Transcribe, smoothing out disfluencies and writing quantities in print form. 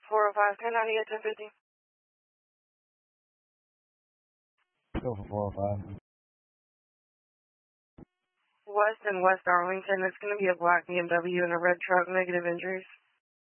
405 1098 1050. Go for 405. West and West Arlington. It's going to be a black BMW and a red truck, negative injuries.